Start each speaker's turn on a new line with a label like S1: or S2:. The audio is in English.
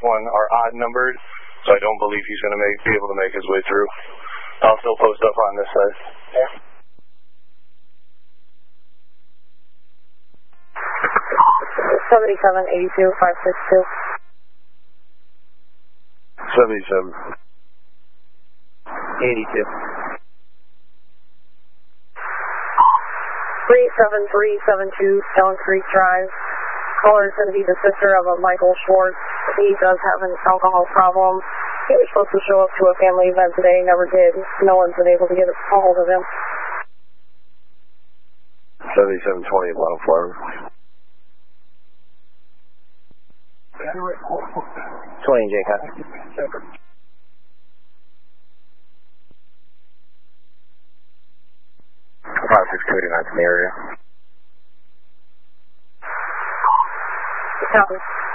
S1: one are odd numbered, so I don't believe he's going to be able to make his way through. I'll still post up on this side.
S2: Yeah. 7782 562.
S1: 77.
S3: 82.
S2: 37372 Stone Creek Drive. Caller is going to be the sister of a Michael Schwartz. He does have an alcohol problem. He was supposed to show up to a family event today, never did. No one's been able to get a hold of him.
S1: 7720 Bottom Farm.
S3: 20 Jacob. 5629 in the area.
S2: Copy.